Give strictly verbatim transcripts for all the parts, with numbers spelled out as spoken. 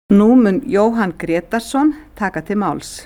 Nú mun Jóhann Grétarsson taka til máls.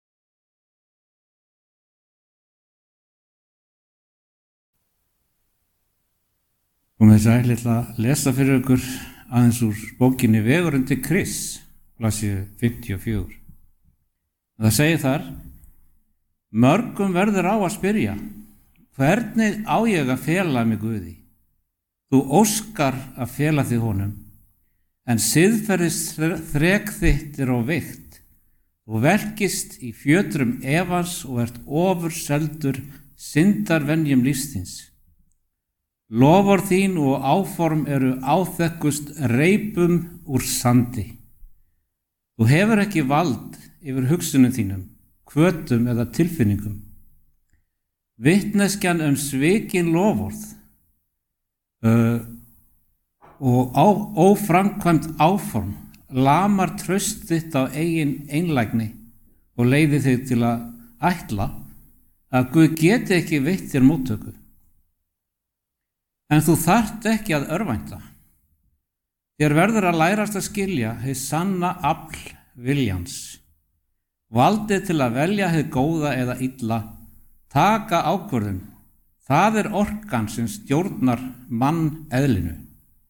Og með þess að ég ætla að lesa fyrir ykkur aðeins úr bókinni Vegur undir Krists, blaðsíðu fimmtíu og fjögur. Það segir þar: mörgum verður á að spyrja, hvernig á ég að fela mig Guði? Þú óskar að fela þig honum, en siðferðis þrek þitt er of veikt. Þú velkist í fjötrum efans og ert ofurseldur syndarvenjum lífsins. Lofar þín og áform eru áþekkust reipum úr sandi. Þú hefur ekki vald yfir hugsunum þínum, hvötum eða tilfinningum. Vitneskjan um svikin loforð uh, og á, óframkvæmt áform lamar traust þitt á eigin einlægni og leiði þig til að ætla að Guð geti ekki veitt þér móttöku. En þú þarft ekki að örvænta. Þér verður að lærast að skilja hið sanna afl viljans. Valdið til að velja hið góða eða illa, taka ákvörðun. Það er orkan sem stjórnar mann eðlinu.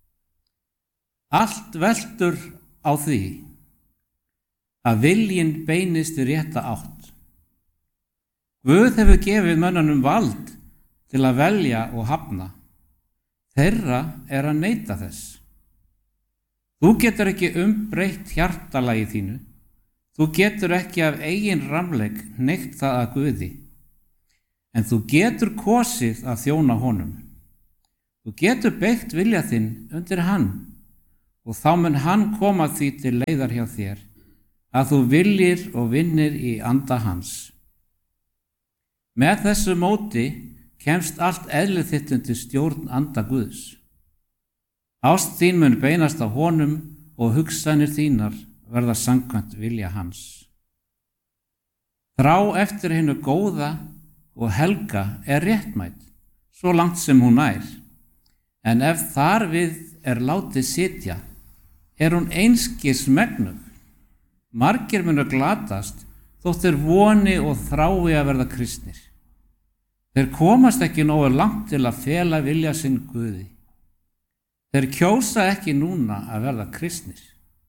Allt veltur á því að viljinn beinist í rétta átt. Guð hefur gefið mönnunum vald til að velja og hafna. Þeirra er að neita þess. Þú getur ekki umbreytt hjartalagi þínu. Þú getur ekki af eigin ramleik hneitt það að Guði. En þú getur kosið að þjóna honum. Þú getur beygt vilja þinn undir hann og þá mun hann koma því til leiðar hjá þér að þú viljir og vinnir í anda hans. Með þessu móti kemst allt eðlið þitt undir stjórn anda Guðs. Ást þín mun beinast á honum og hugsanir þínar verða samkvæmt vilja hans. Þrá eftir hinu góða og helga er réttmæt, svo langt sem hún nær. En ef þar við er látið sitja, er hún einskis megnug. Margir munu glatast, þótt þeir voni og þrái að verða kristnir. Þeir komast ekki nógu langt til að fela vilja sinn Guði. Þeir kjósa ekki núna að verða kristnir.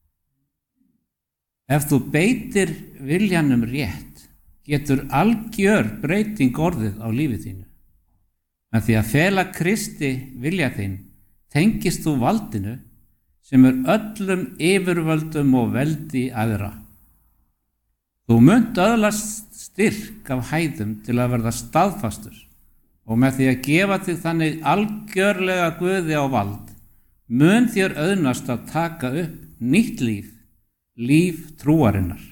Ef þú beitir viljanum rétt, getur algjör breyting orðið á lífið þínu. En því að fela Kristi vilja þín, tengist þú valdinu sem er öllum yfirvöldum og veldi aðra. Þú munt öðlast styrk af hæðum til að verða staðfastur og með því að gefa þig þannig algjörlega Guði á vald, mun þér auðnast að taka upp nýtt líf, líf trúarinnar.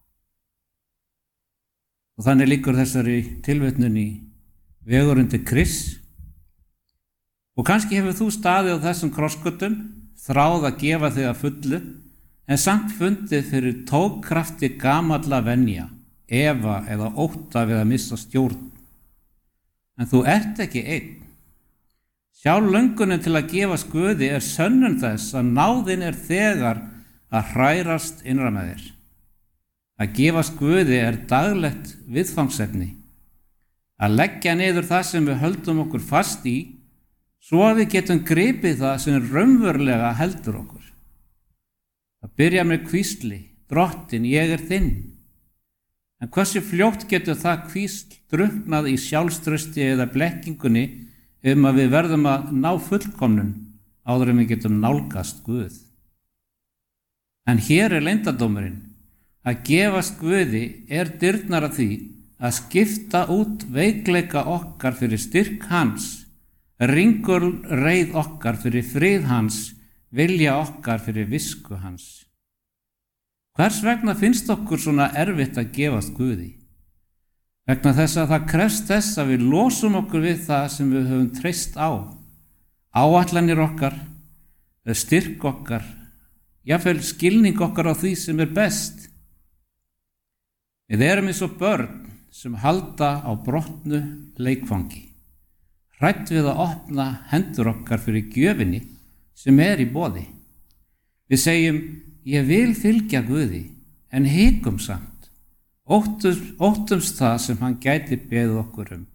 Og þannig liggur þessari tilvitnun í Vegur undir Krists. Og kannski hefur þú staðið á þessum krossgötum, þráð að gefa þig að fullu, en samt fundið fyrir tókkrafti gamalla venja, efa eða ótta við að missa stjórn. En þú ert ekki einn. Sjálf löngunin til að gefa Guði er sönnun þess að náðin er þegar að hrærast innra með þér. Að gefa Guði er daglegt viðfangsefni. Að leggja niður það sem við höldum okkur fast í, svo að við getum gripið það sem raunverulega heldur okkur. Það byrja með hvísli, drottin, ég er þinn. En hversu fljótt getur það hvísl drukknað í sjálfstrausti eða blekkingunni um að við verðum að ná fullkomnun áður en við getum nálgast Guð. En hér er leyndardómurinn. Að gefast Guði er dyrnar að því að skipta út veikleika okkar fyrir styrk hans, ringul reið okkar fyrir frið hans, vilja okkar fyrir visku hans. Hvers vegna finnst okkur svona erfitt að gefast Guði? Vegna þess að það krefst þess að við losum okkur við það sem við höfum treyst á. Áætlanir okkar, styrk okkar, jafnvel skilning okkar á því sem er best. Við erum eins og börn sem halda á brotnu leikfangi, hrædd við að opna hendur okkar fyrir gjöfinni sem er í boði. Við segjum, ég vil fylgja Guði, en hikum samt, óttumst, óttumst það sem hann gæti beðið okkur um.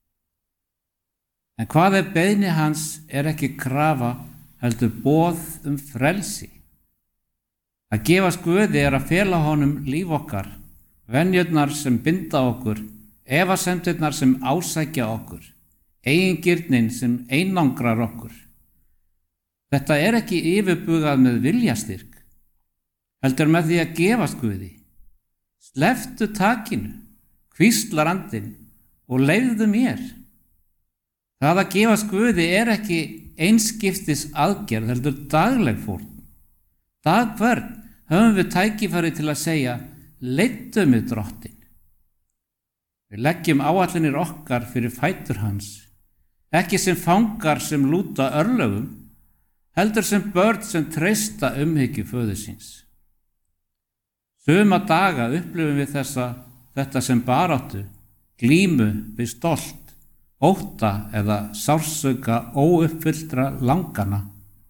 En hvað ef beiðni hans er ekki krafa, heldur boð um frelsi? Að gefast Guði er að fela honum líf okkar, venjurnar sem binda okkur, efasemdirnar sem ásækja okkur, eigingirnin sem einangrar okkur. Þetta er ekki yfirbugað með viljastyrk, heldur með því að gefast Guði. Slepptu takinu, hvíslar andinn og leyfðu mér. Það að gefast Guði er ekki einskiptis aðgerð, heldur dagleg fórn. Dag hvern höfum við tækifæri til að segja, leiddu mig drottinn. Við leggjum áætlanir okkar fyrir fætur hans, ekki sem fangar sem lúta örlögum, heldur sem börn sem treysta umhyggju föður síns. Suma daga upplifum við þessa, þetta sem baráttu, glímu við stolt, ótta eða sársauka óuppfylltra langana.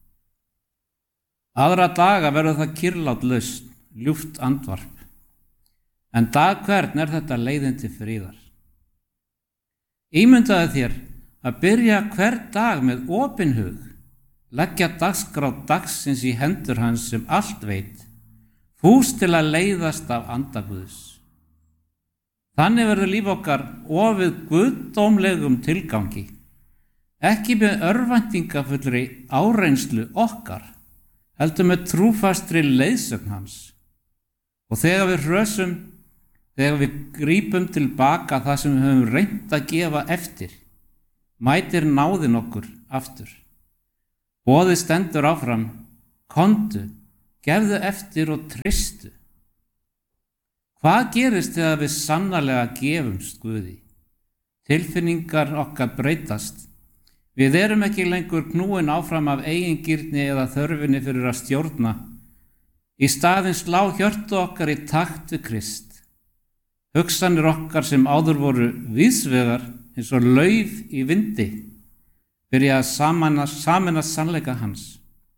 Aðra daga verður það kyrrlát lausn, ljúft andvarp. En dag hvern er þetta leiðin til friðar. Ímyndaðu þér að byrja hver dag með opinn hug, leggja dagskrá dagsins í hendur hans sem allt veit, fús til að leiðast af anda Guðs. Þannig verður líf okkar ofið guðdómlegum tilgangi, ekki með örvæntingafullri áreynslu okkar, heldur með trúfastri leiðsögn hans. Og þegar við hrösum, þegar við grípum tilbaka það sem við höfum reynt að gefa eftir, mætir náðin okkur aftur. Boðið stendur áfram, komdu, gefðu eftir og treystu. Hvað gerist þegar við sannarlega gefumst Guði? Tilfinningar okkar breytast. Við erum ekki lengur knúin áfram af eigingirni eða þörfinni fyrir að stjórna. Í staðinn slá hjörtu okkar í takt við Krist. Hugsanir okkar sem áður voru víðsvegar eins og lauf í vindi, byrja að sameina sannleika hans.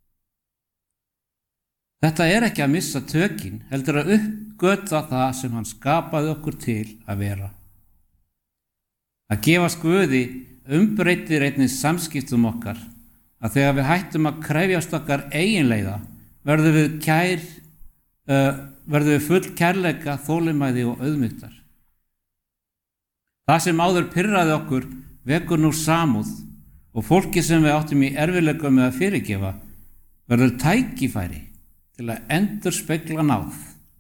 Þetta er ekki að missa tökin, heldur að uppgötva það sem hann skapaði okkur til að vera. Að gefast Guði umbreytir einnig samskiptum okkar, að þegar við hættum að krefjast okkar eiginleiða, verðum við kær, uh, verðum við full kærleika, þolinmæði og auðmýktar. Það sem áður pirraði okkur vekur nú samúð og fólki sem við áttum í erfiðleikum með að fyrirgefa verður tækifæri til að endurspegla náð.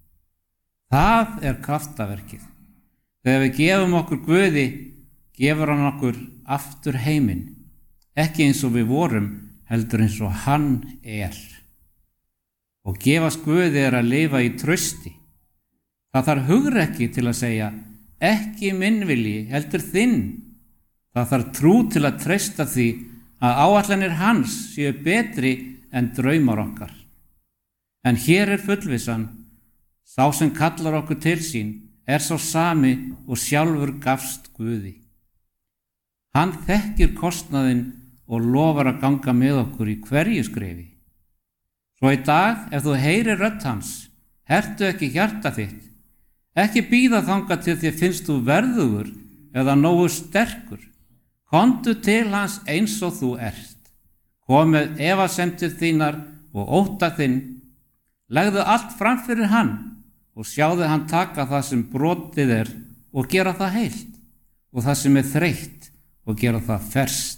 Það er kraftaverkið. Þegar við gefum okkur Guði, gefur hann okkur aftur heiminn, ekki eins og við vorum, heldur eins og hann er. Og gefast Guði er að lifa í trausti. Það þarf hugrekki til að segja, ekki minn vilji, heldur þinn. Það þarf trú til að treysta því að áætlanir hans séu betri en draumar okkar. En hér er fullvissan, sá sem kallar okkur til sín, er sá sami og sjálfur gafst Guði. Hann þekkir kostnaðinn og lofar að ganga með okkur í hverju skrefi. Svo í dag, ef þú heyrir rödd hans, hertu ekki hjarta þitt, ekki bíða þangað til þér finnst þú verðugur eða nógu sterkur. Komdu til hans eins og þú ert. Kom með efasemdir þínar og ótta þinn, legðu allt fram fyrir hann og sjáðu hann taka það sem brotið er og gera það heilt og það sem er þreytt og gera það ferskt.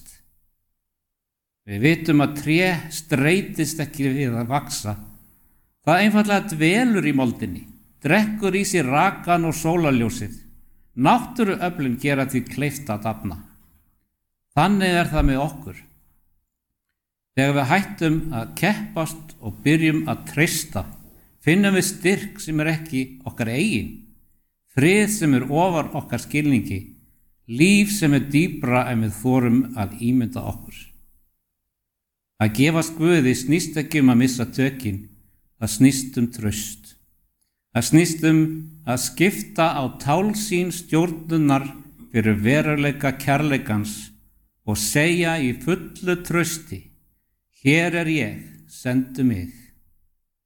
Við vitum að tré streitist ekki við að vaksa. Það einfaldlega dvelur í moldinni, drekkur í sér rakan og sólarljósið. Náttúruöflin gera því kleift að dafna. Þannig er það með okkur. Þegar við hættum að keppast og byrjum að treysta, finnum við styrk sem er ekki okkar eigin, frið sem er ofar okkar skilningi, líf sem er dýpra en við þorum að ímynda okkur. Að gefast Guði snýst ekki um að missa tökin, það snýst um traust. Það snýst um að skipta á tálsýn stjórnunar fyrir veruleika kærleikans og segja í fullu trausti, hér er ég, sendu mig.